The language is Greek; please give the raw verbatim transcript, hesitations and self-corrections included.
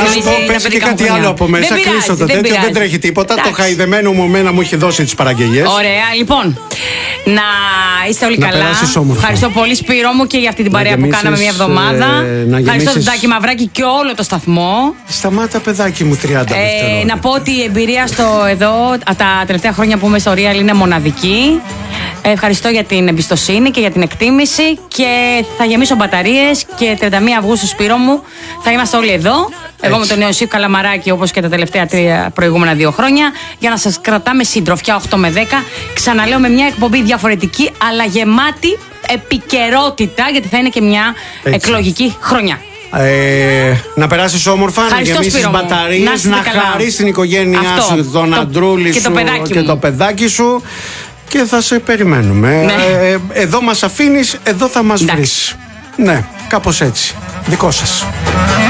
Να σου πω, παίζει και κάτι άλλο από μέσα. Κλείσω το τέτοιο, δεν τρέχει τίποτα. Το χαϊδεμένο μου μένα μου έχει δώσει τις παραγγελίες. Ωραία, λοιπόν. Να είστε όλοι να καλά. Ευχαριστώ πολύ, Σπύρο μου, και για αυτή την παρέα που κάναμε μια εβδομάδα. Ε, Ευχαριστώ τον Τάκη Μαυράκη και όλο το σταθμό. Σταμάτα, παιδάκι μου, τριάντα δευτερόλεπτα. Ε, να πω ότι η εμπειρία στο εδώ τα τελευταία χρόνια που είμαι στο Real είναι μοναδική. Ευχαριστώ για την εμπιστοσύνη και για την εκτίμηση. Και θα γεμίσω μπαταρίες. Και τριάντα μία Αυγούστου, Σπύρο μου, θα είμαστε όλοι εδώ. Εγώ με τον Ιωσήφ Καλαμαράκη, όπως και τα τελευταία τρία προηγούμενα δύο χρόνια, για να σας κρατάμε συντροφιά οκτώ με δέκα. Ξαναλέω, με μια εκπομπή διαφορετική, αλλά γεμάτη επικαιρότητα, γιατί θα είναι και μια έτσι. εκλογική χρονιά. Ε, να περάσεις όμορφα, ευχαριστώ, να γεμίσεις μπαταρίες, να, να χαρείς την οικογένειά αυτό, σου, τον το, αντρούλη και σου το και το παιδάκι σου. Και θα σε περιμένουμε. Ναι. Ε, εδώ μας αφήνεις, εδώ θα μας βρεις. Ναι, κάπως έτσι. Δικό σας.